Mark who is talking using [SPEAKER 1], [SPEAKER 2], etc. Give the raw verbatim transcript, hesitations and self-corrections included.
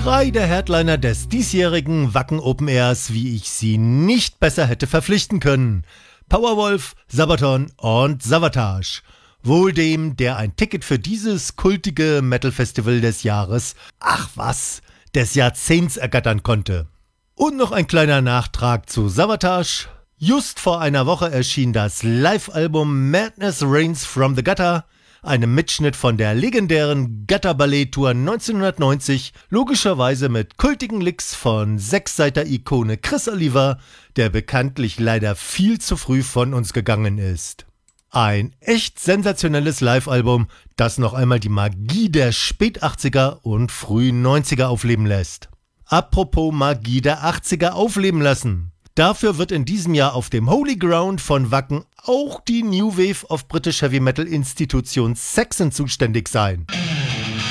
[SPEAKER 1] Drei der Headliner des diesjährigen Wacken Open Airs, wie ich sie nicht besser hätte verpflichten können. Powerwolf, Sabaton und Savatage. Wohl dem, der ein Ticket für dieses kultige Metal-Festival des Jahres, ach was, des Jahrzehnts ergattern konnte. Und noch ein kleiner Nachtrag zu Savatage. Just vor einer Woche erschien das Live-Album Madness Reigns from the Gutter, einem Mitschnitt von der legendären Gutter-Ballet-Tour neunzehnhundertneunzig, logischerweise mit kultigen Licks von Sechsseiter-Ikone Chris Oliver, der bekanntlich leider viel zu früh von uns gegangen ist. Ein echt sensationelles Live-Album, das noch einmal die Magie der Spät-achtziger und frühen neunziger aufleben lässt. Apropos Magie der achtziger aufleben lassen. Dafür wird in diesem Jahr auf dem Holy Ground von Wacken auch die New Wave of British Heavy Metal Institution Saxon zuständig sein.